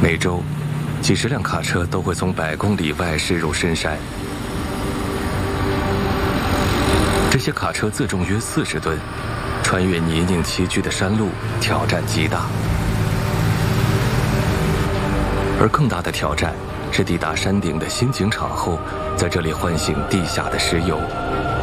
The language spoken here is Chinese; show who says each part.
Speaker 1: 每周，几十辆卡车都会从100公里外驶入深山。这些卡车自重约40吨，穿越泥泞崎岖的山路，挑战极大。而更大的挑战是抵达山顶的新井场后，在这里唤醒地下的石油。